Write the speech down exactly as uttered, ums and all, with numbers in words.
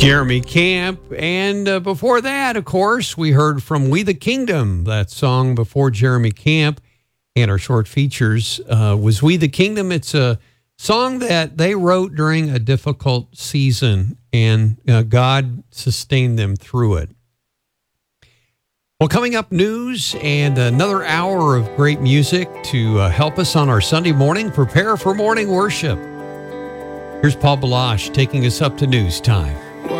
Jeremy Camp. And uh, before that, of course, we heard from We the Kingdom. That song before Jeremy Camp and our short features uh, was We the Kingdom. It's a song that they wrote during a difficult season, and uh, God sustained them through it. Well, coming up, news and another hour of great music to uh, help us on our Sunday morning. Prepare for morning worship. Here's Paul Balash taking us up to news time.